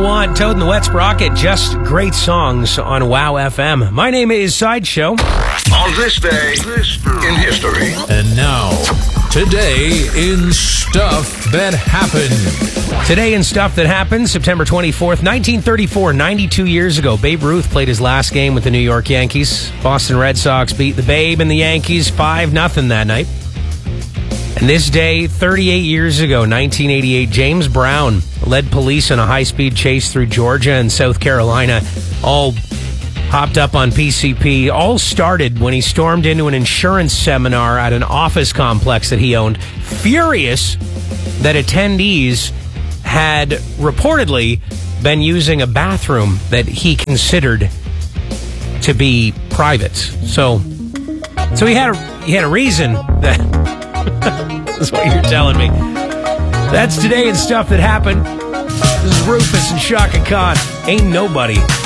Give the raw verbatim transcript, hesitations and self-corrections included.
want. Toad and the Wet Sprocket, just great songs on Wow F M. My name is Sideshow. On this day in history. And now, today in Stuff That Happened. Today in Stuff That Happened, September twenty-fourth, nineteen thirty-four, ninety-two years ago, Babe Ruth played his last game with the New York Yankees. Boston Red Sox beat the Babe and the Yankees five nothing that night. And this day, thirty-eight years ago, nineteen eighty-eight, James Brown led police in a high-speed chase through Georgia and South Carolina, all hopped up on P C P. All started when he stormed into an insurance seminar at an office complex that he owned, furious that attendees had reportedly been using a bathroom that he considered to be private. So, so he had a, he had a reason that... That's what you're telling me. That's today in Stuff That Happened. This is Rufus and Shaka Khan. Ain't Nobody.